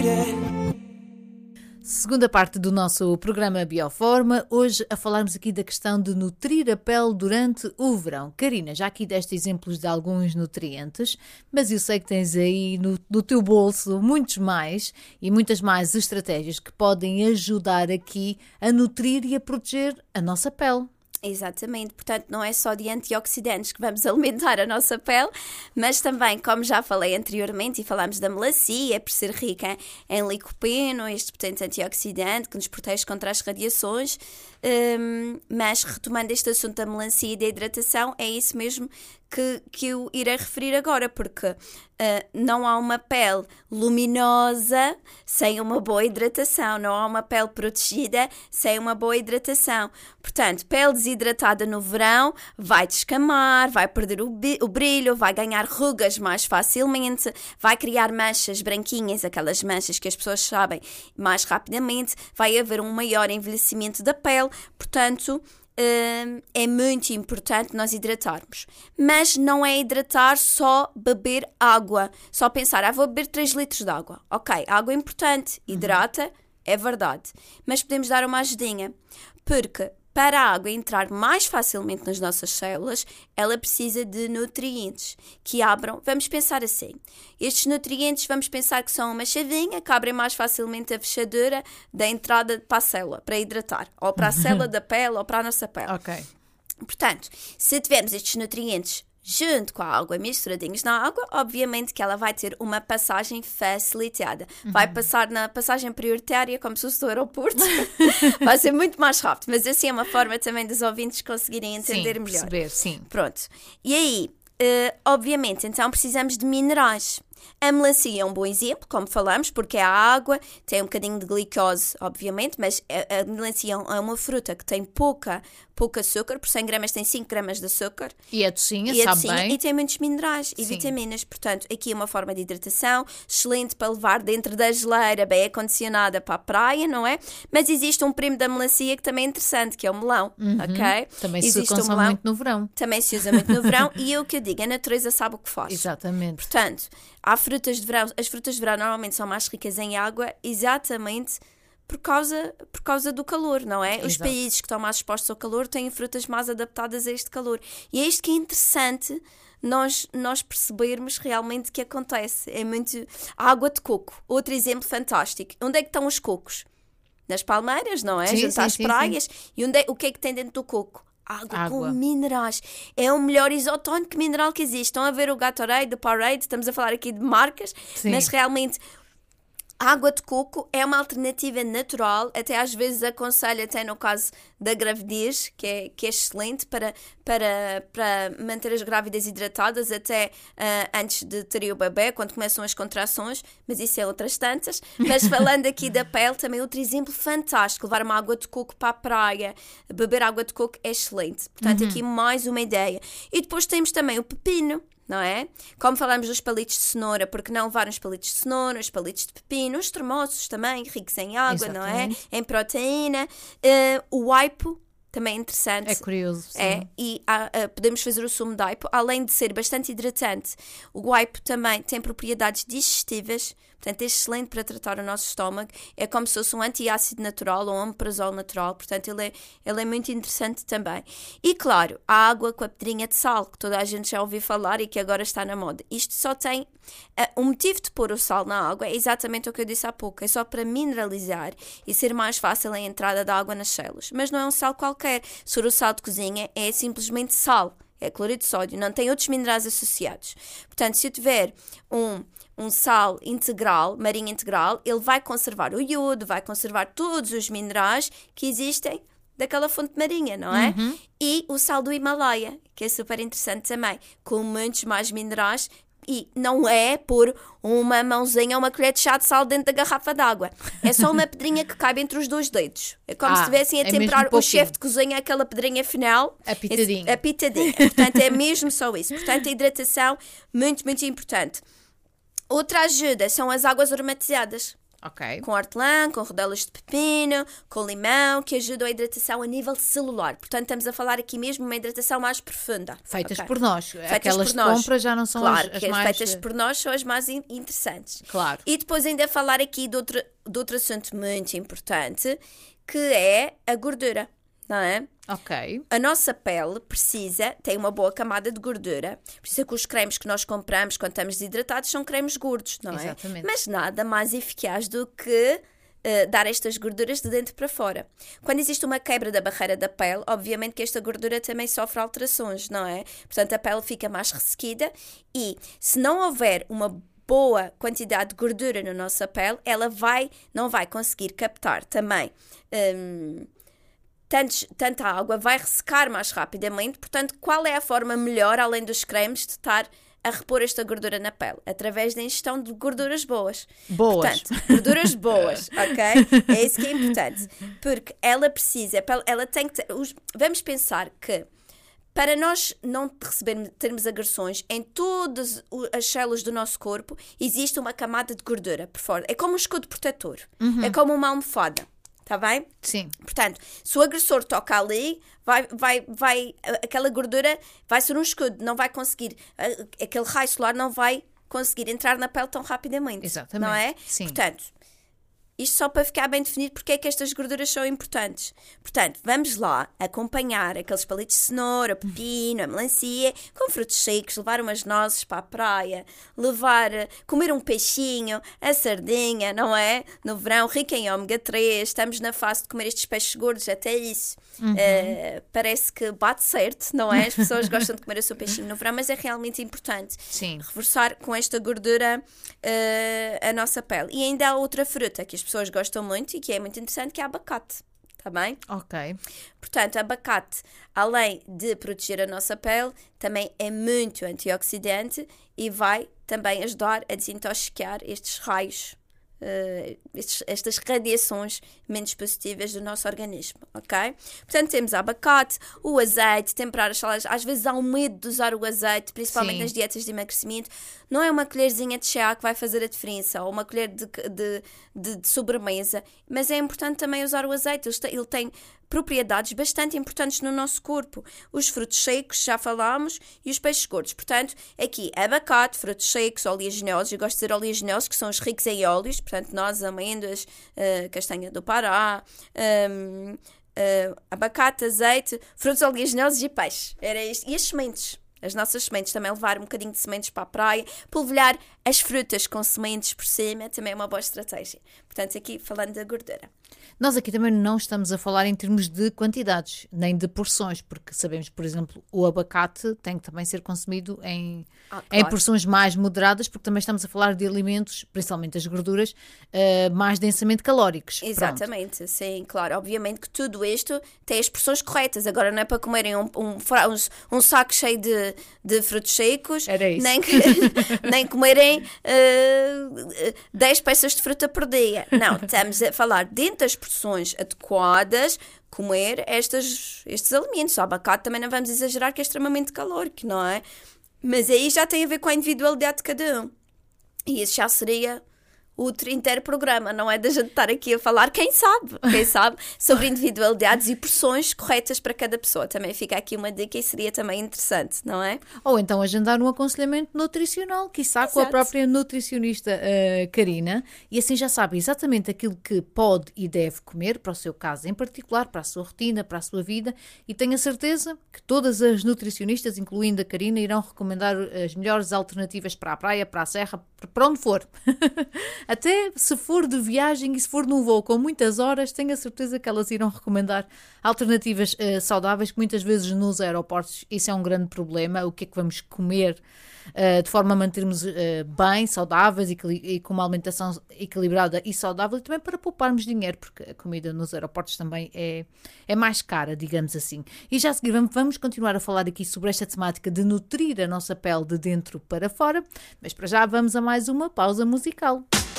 Segunda parte do nosso programa Bioforma, hoje a falarmos aqui da questão de nutrir a pele durante o verão. Karina, já aqui deste exemplos de alguns nutrientes, mas eu sei que tens aí no teu bolso muitos mais e muitas mais estratégias que podem ajudar aqui a nutrir e a proteger a nossa pele. Exatamente, portanto não é só de antioxidantes que vamos alimentar a nossa pele, mas também, como já falei anteriormente e falámos da melancia, por ser rica em licopeno, este potente antioxidante que nos protege contra as radiações, mas retomando este assunto da melancia e da hidratação, é isso mesmo que eu irei referir agora, porque não há uma pele luminosa sem uma boa hidratação, não há uma pele protegida sem uma boa hidratação. Portanto, pele desidratada no verão vai descamar, vai perder o brilho, vai ganhar rugas mais facilmente, vai criar manchas branquinhas, aquelas manchas que as pessoas sabem mais rapidamente, vai haver um maior envelhecimento da pele, portanto é muito importante nós hidratarmos. Mas não é hidratar só beber água, só pensar, vou beber 3 litros de água. Ok, água é importante, hidrata, é verdade. Mas podemos dar uma ajudinha, porque para a água entrar mais facilmente nas nossas células, ela precisa de nutrientes que abram. Vamos pensar assim, estes nutrientes vamos pensar que são uma chavinha que abrem mais facilmente a fechadura da entrada para a célula, para hidratar, ou para a célula da pele, ou para a nossa pele. Ok. Portanto, se tivermos estes nutrientes junto com a água, misturadinhos na água, obviamente que ela vai ter uma passagem facilitada. Vai passar na passagem prioritária, como se fosse do aeroporto. Vai ser muito mais rápido, mas assim é uma forma também dos ouvintes conseguirem entender melhor. Perceber, sim. Pronto. E aí, obviamente, então precisamos de minerais. A melancia é um bom exemplo, como falamos, porque é a água, tem um bocadinho de glicose, obviamente, mas a melancia é uma fruta que tem pouca açúcar, por 100 gramas tem 5 gramas de açúcar. E é docinha, sabe bem. E tem muitos minerais e vitaminas, portanto, aqui é uma forma de hidratação, excelente para levar dentro da geleira, bem acondicionada para a praia, não é? Mas existe um primo da melancia que também é interessante, que é o melão, ok? Também se consome muito no verão. Também se usa muito no verão e é o que eu digo, a natureza sabe o que faz. Exatamente. Portanto, há frutas de verão, as frutas de verão normalmente são mais ricas em água, exatamente por causa do calor, não é? Os países que estão mais expostos ao calor têm frutas mais adaptadas a este calor. E é isto que é interessante nós percebermos realmente o que acontece. É muito... A água de coco, outro exemplo fantástico. Onde é que estão os cocos? Nas palmeiras, não é? Junto às praias. E o que é que tem dentro do coco? Água com minerais. É o melhor isotónico mineral que existe. Estão a ver o Gatorade, o Powerade, estamos a falar aqui de marcas, mas realmente a água de coco é uma alternativa natural, até às vezes aconselho, até no caso da gravidez, que é excelente para manter as grávidas hidratadas até antes de terem o bebê, quando começam as contrações, mas isso é outras tantas. Mas falando aqui da pele, também outro exemplo fantástico, levar uma água de coco para a praia, beber água de coco é excelente. Portanto, aqui mais uma ideia. E depois temos também o pepino, não é? Como falamos dos palitos de cenoura, porque não levar os palitos de cenoura, os palitos de pepino, os termossos também, ricos em água, não é? Em proteína. O aipo também é interessante. É curioso, sim. E podemos fazer o sumo de aipo, além de ser bastante hidratante. O aipo também tem propriedades digestivas, portanto é excelente para tratar o nosso estômago. É como se fosse um antiácido natural ou um omeprazol natural, portanto ele é muito interessante também. E claro, a água com a pedrinha de sal, que toda a gente já ouviu falar e que agora está na moda. Isto só tem... o motivo de pôr o sal na água é exatamente o que eu disse há pouco, é só para mineralizar e ser mais fácil a entrada da água nas células. Mas não é um sal qualquer. Se for o sal de cozinha, é simplesmente sal. É cloreto de sódio, não tem outros minerais associados. Portanto, se eu tiver um sal integral, marinho integral, ele vai conservar o iodo, vai conservar todos os minerais que existem daquela fonte marinha, não é? E o sal do Himalaia, que é super interessante também, com muitos mais minerais. E não é pôr uma mãozinha ou uma colher de chá de sal dentro da garrafa d'água. É só uma pedrinha que cabe entre os 2 dedos. É como se estivessem a temperar o chefe de cozinha, aquela pedrinha final. A pitadinha. A pitadinha. Portanto, é mesmo só isso. Portanto, a hidratação, muito, muito importante. Outra ajuda são as águas aromatizadas. Ok. Com hortelã, com rodelas de pepino, com limão, que ajudam a hidratação a nível celular. Portanto, estamos a falar aqui mesmo de uma hidratação mais profunda. Feitas por nós. Feitas Aquelas por nós. de compra já não são claro, as mais... feitas por nós são as mais interessantes. Claro. E depois ainda falar aqui de outro assunto muito importante, que é a gordura, não é? Ok. A nossa pele tem uma boa camada de gordura. Por isso é que os cremes que nós compramos quando estamos desidratados são cremes gordos, não é? Exatamente. Mas nada mais eficaz do que dar estas gorduras de dentro para fora. Quando existe uma quebra da barreira da pele, obviamente que esta gordura também sofre alterações, não é? Portanto, a pele fica mais ressequida e se não houver uma boa quantidade de gordura na nossa pele, ela não vai conseguir captar também tanta água, vai ressecar mais rapidamente. Portanto, qual é a forma melhor, além dos cremes, de estar a repor esta gordura na pele? Através da ingestão de gorduras boas. Boas. Portanto, gorduras boas, ok? É isso que é importante. Porque ela tem que... Vamos pensar que para nós não termos agressões em todas as células do nosso corpo, existe uma camada de gordura por fora. É como um escudo protetor. É como uma almofada. Está bem? Sim. Portanto, se o agressor toca ali, aquela gordura vai ser um escudo, não vai conseguir, aquele raio solar não vai conseguir entrar na pele tão rapidamente. Exatamente. Não é? Sim. Portanto, isto só para ficar bem definido porque é que estas gorduras são importantes. Portanto, vamos lá acompanhar aqueles palitos de cenoura, pepino, a melancia, com frutos secos, levar umas nozes para a praia, comer um peixinho, a sardinha, não é? No verão, rica em ômega 3, estamos na fase de comer estes peixes gordos, até isso. Parece que bate certo, não é? As pessoas gostam de comer o seu peixinho no verão, mas é realmente importante. Sim. Reforçar com esta gordura a nossa pele. E ainda há outra fruta que as pessoas gostam muito e que é muito interessante, que é abacate. Está bem? Ok. Portanto, abacate, além de proteger a nossa pele, também é muito antioxidante e vai também ajudar a desintoxicar estes raios, estas radiações menos positivas do nosso organismo, ok? Portanto, temos abacate, o azeite, temperar as saladas. Às vezes há um medo de usar o azeite, principalmente Sim. nas dietas de emagrecimento. Não é uma colherzinha de chá que vai fazer a diferença, ou uma colher de sobremesa, mas é importante também usar o azeite. Ele tem propriedades bastante importantes no nosso corpo. Os frutos secos, já falámos, e os peixes gordos. Portanto, aqui, abacate, frutos secos, oleaginosos. Eu gosto de dizer oleaginosos, que são os ricos em óleos. Portanto, nozes, amêndoas, castanha do Pará, abacate, azeite, frutos oleaginosos e peixe. Era isto. E as sementes. As nossas sementes, também levar um bocadinho de sementes para a praia, polvilhar as frutas com sementes por cima, também é uma boa estratégia. Portanto, aqui falando da gordura. Nós aqui também não estamos a falar em termos de quantidades, nem de porções, porque sabemos, por exemplo, o abacate tem que também ser consumido em porções mais moderadas, porque também estamos a falar de alimentos, principalmente as gorduras, mais densamente calóricos. Exatamente, pronto. Sim, claro. Obviamente que tudo isto tem as porções corretas. Agora não é para comerem um saco cheio de frutos secos, nem comerem 10 peças de fruta por dia. Não, estamos a falar dentro das porções adequadas, comer estes alimentos. O abacate também não vamos exagerar, que é extremamente calórico, não é? Mas aí já tem a ver com a individualidade de cada um. E isso já seria outro inteiro programa, não é da gente estar aqui a falar, quem sabe, sobre individualidades e porções corretas para cada pessoa. Também fica aqui uma dica e seria também interessante, não é? Ou então agendar um aconselhamento nutricional, quiçá com a própria nutricionista Karina, e assim já sabe exatamente aquilo que pode e deve comer, para o seu caso em particular, para a sua rotina, para a sua vida, e tenho a certeza que todas as nutricionistas, incluindo a Karina, irão recomendar as melhores alternativas para a praia, para a serra, para onde for. Até se for de viagem e se for num voo com muitas horas, tenho a certeza que elas irão recomendar alternativas saudáveis, que muitas vezes nos aeroportos isso é um grande problema. O que é que vamos comer de forma a mantermos bem, saudáveis e com uma alimentação equilibrada e saudável, e também para pouparmos dinheiro, porque a comida nos aeroportos também é mais cara, digamos assim. E já a seguir vamos continuar a falar aqui sobre esta temática de nutrir a nossa pele de dentro para fora, mas para já vamos a mais uma pausa musical.